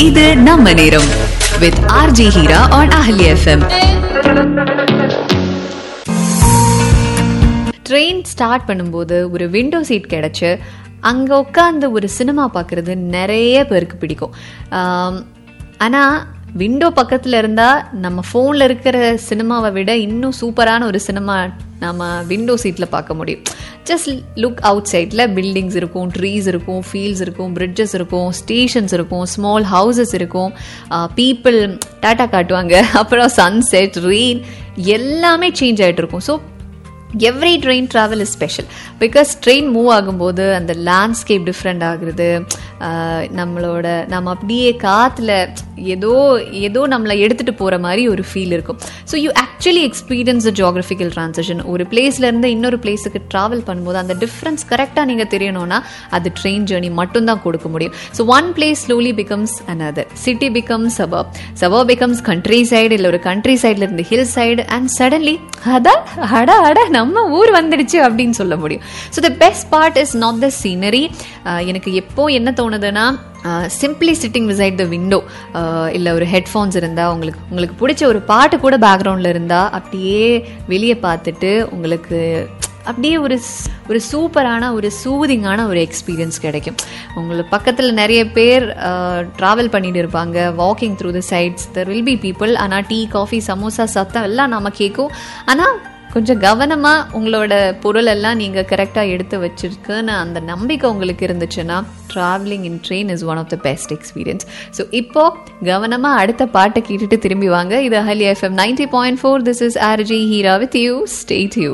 இது நம்ம நேரம் with RJ Hira on Ahli FM. Train start பண்ணும்போது ஒரு விண்டோ சீட் கிடைச்சு அங்கே உட்காந்து ஒரு சினிமா பார்க்குறது நிறைய பேருக்கு பிடிக்கும். ஆனால் விண்டோ பக்கத்தில் இருந்தால் நம்ம ஃபோனில் இருக்கிற சினிமாவை விட இன்னும் சூப்பரான ஒரு சினிமா நம்ம விண்டோ சீட்டில் பார்க்க முடியும். ஜஸ்ட் லுக் அவுட் சைடில் பில்டிங்ஸ் இருக்கும், ட்ரீஸ் இருக்கும், ஃபீல்ட்ஸ் இருக்கும், பிரிட்ஜஸ் இருக்கும், ஸ்டேஷன்ஸ் இருக்கும், ஸ்மால் ஹவுசஸ் இருக்கும், பீப்புள் டாட்டா காட்டுவாங்க, அப்புறம் சன்செட், ரெயின் எல்லாமே சேஞ்ச் ஆகிட்டு இருக்கும். So every train travel is special because train move ஆகும்போது அந்த லேண்ட்ஸ்கேப் டிஃப்ரெண்ட் ஆகுறது, நம்ம அப்படியே காற்றுல ஏதோ நம்மளை எடுத்துகிட்டு போகிற மாதிரி ஒரு ஃபீல் இருக்கும். So you actually experience the geographical transition. ஒரு பிளேஸ்லேருந்து இன்னொரு பிளேஸுக்கு ட்ராவல் பண்ணும்போது அந்த டிஃப்ரென்ஸ் கரெக்டாக நீங்கள் தெரியணும்னா அது ட்ரெயின் ஜேர்னி மட்டும்தான் கொடுக்க முடியும். So one place slowly becomes another. City becomes suburb becomes country side, இல்லை ஒரு கண்ட்ரி சைடில் இருந்து ஹில் சைடு, அண்ட் சடன்லி நம்ம ஊர் வந்துடுச்சு அப்படின்னு சொல்ல முடியும். So the best part is not the scenery. எனக்கு எப்போ என்ன தோணுதுன்னா, சிம்பிளி சிட்டிங் விசைட் த விண்டோ, இல்லை ஒரு ஹெட்ஃபோன்ஸ் இருந்தால், உங்களுக்கு பிடிச்ச ஒரு பாட்டு கூட பேக்ரவுண்டில் இருந்தால் அப்படியே வெளியே பார்த்துட்டு உங்களுக்கு அப்படியே ஒரு சூப்பரான ஒரு சூதிங்கான ஒரு எக்ஸ்பீரியன்ஸ் கிடைக்கும். உங்களுக்கு பக்கத்தில் நிறைய பேர் ட்ராவல் பண்ணிட்டு இருப்பாங்க, walking through the sides, there will be people. ஆனால் டீ, காஃபி, சமோசா சத்தம் எல்லாம் நம்ம கேட்கும். ஆனால் கொஞ்சம் கவனமாக உங்களோட பொருள் எல்லாம் நீங்கள் கரெக்டாக எடுத்து வச்சிருக்குன்னு அந்த நம்பிக்கை உங்களுக்கு இருந்துச்சுன்னா travelling in train is one of the best experience. So இப்போ கவனமாக அடுத்த பாட்டை கேட்டுட்டு திரும்பி வாங்க. இது அஹலி FM 90.4. This is RJ Hira with you. Stay tuned.